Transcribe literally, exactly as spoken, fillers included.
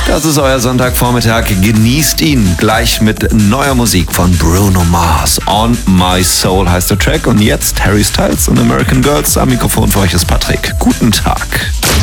Das ist euer Sonntagvormittag. Genießt ihn gleich mit neuer Musik von Bruno Mars. On My Soul heißt der Track. Und jetzt Harry Styles und American Girls. Am Mikrofon für euch ist Patrick. Guten Tag.